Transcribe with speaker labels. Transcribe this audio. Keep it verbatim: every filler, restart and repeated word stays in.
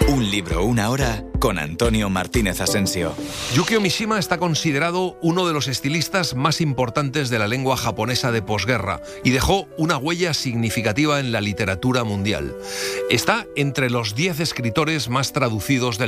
Speaker 1: Un libro, una hora, con Antonio Martínez Asensio.
Speaker 2: Yukio Mishima está considerado uno de los estilistas más importantes de la lengua japonesa de posguerra y dejó una huella significativa en la literatura mundial. Está entre los diez escritores más traducidos del